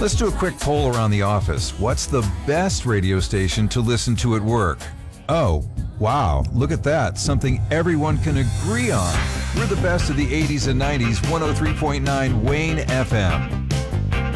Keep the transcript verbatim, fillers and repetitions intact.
Let's do a quick poll around the office. What's the best radio station to listen to at work? Oh, wow, look at that. Something everyone can agree on. We're the best of the eighties and nineties, one oh three point nine Wayne F M.